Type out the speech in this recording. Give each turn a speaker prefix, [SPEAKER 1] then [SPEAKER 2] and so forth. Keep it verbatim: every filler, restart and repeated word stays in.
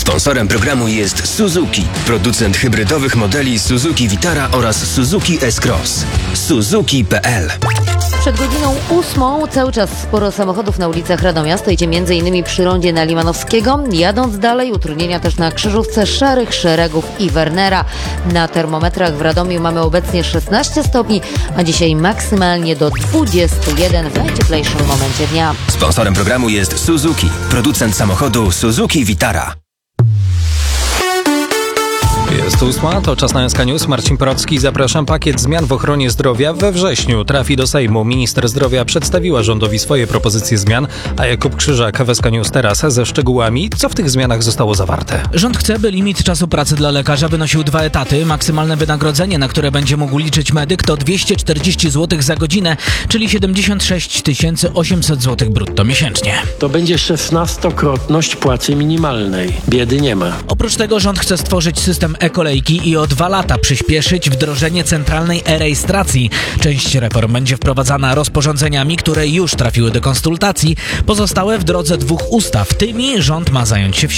[SPEAKER 1] Sponsorem programu jest Suzuki, producent hybrydowych modeli Suzuki Vitara oraz Suzuki S-Cross. Suzuki kropka p l.
[SPEAKER 2] Przed godziną ósmą cały czas sporo samochodów na ulicach Radomia. Stoicie między innymi przy rondzie na Limanowskiego. Jadąc dalej, utrudnienia też na krzyżówce Szarych Szeregów i Wernera. Na termometrach w Radomiu mamy obecnie szesnaście stopni, a dzisiaj maksymalnie do dwudziestu jeden w najcieplejszym momencie dnia.
[SPEAKER 1] Sponsorem programu jest Suzuki, producent samochodu Suzuki Vitara.
[SPEAKER 3] Jest ósma, to czas na S K News. Marcin Porowski, zapraszam. Pakiet zmian w ochronie zdrowia we wrześniu trafi do Sejmu. Minister zdrowia przedstawiła rządowi swoje propozycje zmian, a Jakub Krzyżak w S K News teraz ze szczegółami, co w tych zmianach zostało zawarte.
[SPEAKER 4] Rząd chce, by limit czasu pracy dla lekarza wynosił dwa etaty. Maksymalne wynagrodzenie, na które będzie mógł liczyć medyk, to dwieście czterdzieści złotych za godzinę, czyli siedemdziesiąt sześć tysięcy osiemset złotych brutto miesięcznie.
[SPEAKER 5] To będzie szesnastokrotność płacy minimalnej. Biedy nie ma.
[SPEAKER 4] Oprócz tego rząd chce stworzyć system e-kolejki i o dwa lata przyspieszyć wdrożenie centralnej e-rejestracji. Część reform będzie wprowadzana rozporządzeniami, które już trafiły do konsultacji. Pozostałe w drodze dwóch ustaw. Tymi rząd ma zająć się w